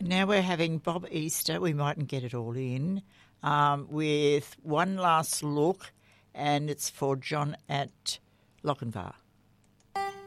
Now we're having Bob Easter. We mightn't get it all in with One Last Look, and it's for John at Lochinvar.